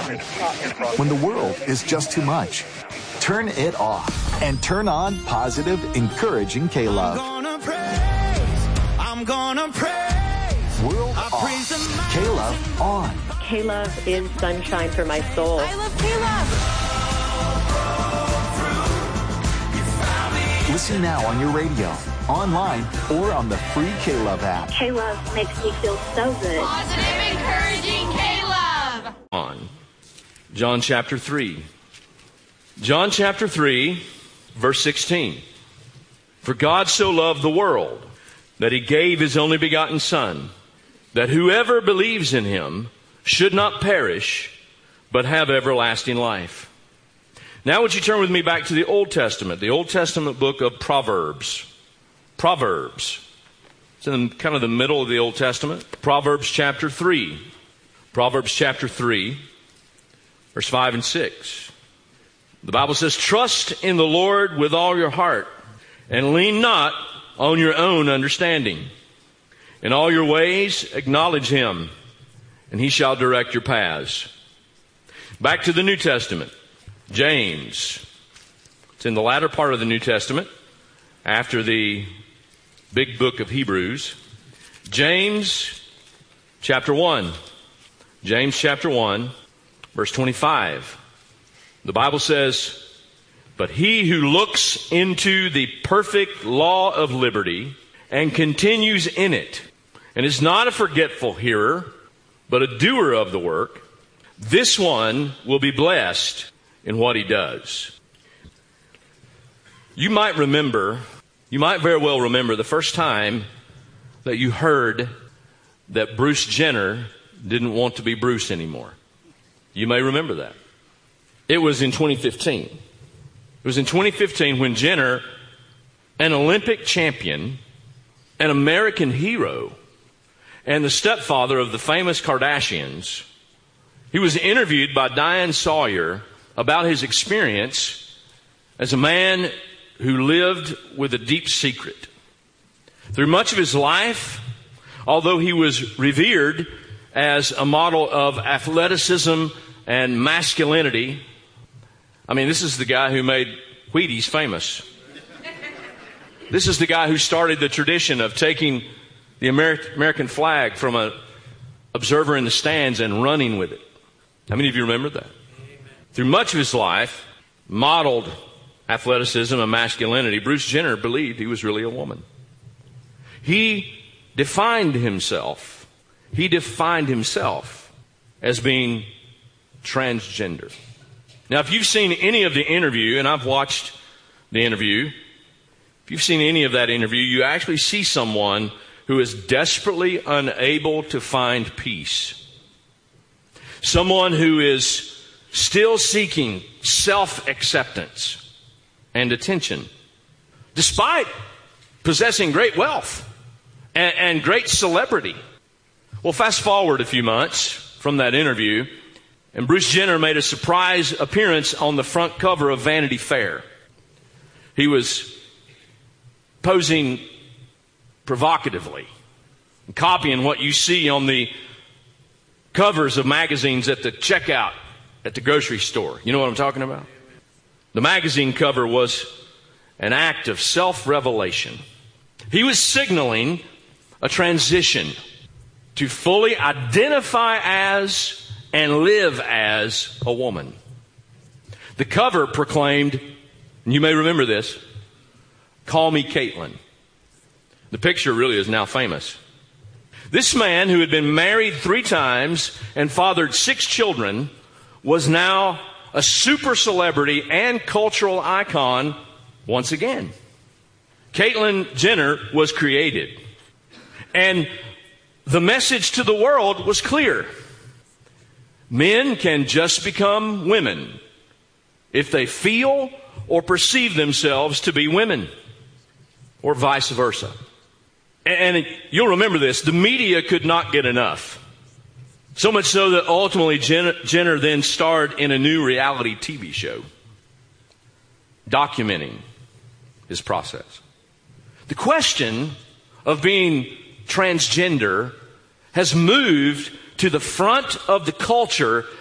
When the world is just too much, turn it off and turn on positive, encouraging K-Love. I'm gonna praise. World off. K-Love on. K-Love is sunshine for my soul. I love K-Love. Listen now on your radio, online, or on the free K-Love app. K-Love makes me feel so good. Positive, encouraging K-Love. On John chapter 3. John chapter 3, verse 16. For God so loved the world that he gave his only begotten Son, that whoever believes in him should not perish, but have everlasting life. Now would you turn with me back to the Old Testament book of Proverbs. Proverbs. It's in kind of the middle of the Old Testament. Proverbs chapter 3. Proverbs chapter 3, verse 5 and 6. The Bible says, trust in the Lord with all your heart, and lean not on your own understanding. In all your ways acknowledge him, and he shall direct your paths. Back to the New Testament. James. It's in the latter part of the New Testament, after the big book of Hebrews. James chapter 1. James chapter 1, verse 25. The Bible says, but he who looks into the perfect law of liberty and continues in it, and is not a forgetful hearer, but a doer of the work, this one will be blessed in what he does. You might very well remember the first time that you heard that Bruce Jenner didn't want to be Bruce anymore. You may remember that. It was in 2015. It was in 2015 when Jenner, an Olympic champion, an American hero, and the stepfather of the famous Kardashians, he was interviewed by Diane Sawyer about his experience as a man who lived with a deep secret. Through much of his life, although he was revered as a model of athleticism and masculinity, I mean, this is the guy who made Wheaties famous. This is the guy who started the tradition of taking the American flag from an observer in the stands and running with it. How many of you remember that? Through much of his life, modeled athleticism and masculinity, Bruce Jenner believed he was really a woman. He defined himself as being transgender. Now, if you've seen any of the interview, and I've watched the interview, if you've seen any of that interview, you actually see someone who is desperately unable to find peace. Someone who is still seeking self-acceptance and attention, despite possessing great wealth and great celebrity. Well, fast forward a few months from that interview, and Bruce Jenner made a surprise appearance on the front cover of Vanity Fair. He was posing provocatively, copying what you see on the covers of magazines at the checkout at the grocery store. You know what I'm talking about? The magazine cover was an act of self-revelation. He was signaling a transition to fully identify as and live as a woman. The cover proclaimed, and you may remember this, "Call me Caitlin." The picture really is now famous. This man, who had been married 3 times and fathered 6 children, was now a super celebrity and cultural icon once again. Caitlyn Jenner was created. And the message to the world was clear. Men can just become women if they feel or perceive themselves to be women, or vice versa. And you'll remember this, the media could not get enough. So much so that ultimately Jenner then starred in a new reality TV show documenting his process. The question of being transgender has moved to the front of the culture